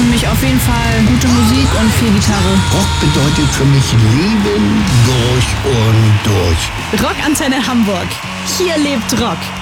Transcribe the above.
mich auf jeden Fall gute Musik und viel Gitarre. Rock bedeutet für mich Leben durch und durch. Rockantenne Hamburg. Hier lebt Rock.